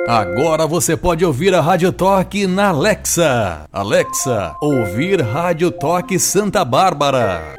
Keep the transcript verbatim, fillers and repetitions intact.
Agora você pode ouvir a Rádio Toque na Alexa. Alexa, ouvir Rádio Toque Santa Bárbara.